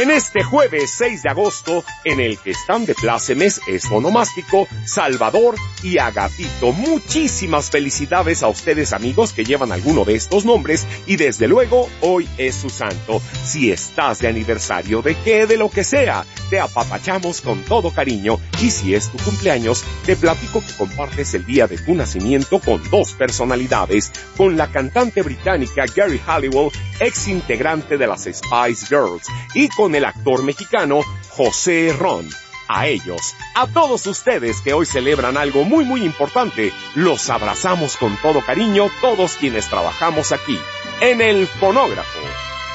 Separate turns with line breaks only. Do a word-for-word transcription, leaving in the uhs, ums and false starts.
En este jueves seis de agosto, en el que están de plácemes es Onomástico, Salvador y Agatito. Muchísimas felicidades a ustedes, amigos, que llevan alguno de estos nombres, y desde luego, hoy es su santo. Si estás de aniversario, de qué, de lo que sea, te apapachamos con todo cariño, y si es tu cumpleaños, te platico que compartes el día de tu nacimiento con dos personalidades, con la cantante británica Geri Halliwell, ex integrante de las Spice Girls, y con con el actor mexicano José Ron. A ellos, a todos ustedes que hoy celebran algo muy muy importante, los abrazamos con todo cariño todos quienes trabajamos aquí, en el fonógrafo.